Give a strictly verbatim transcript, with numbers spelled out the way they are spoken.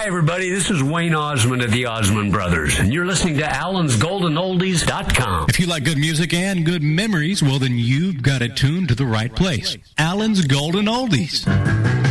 Hi, everybody. This is Wayne Osmond of the Osmond Brothers, and you're listening to Allen's Golden Oldies dot com. If you like good music and good memories, well, then you've got it tuned to the right place. Allen's Golden Oldies.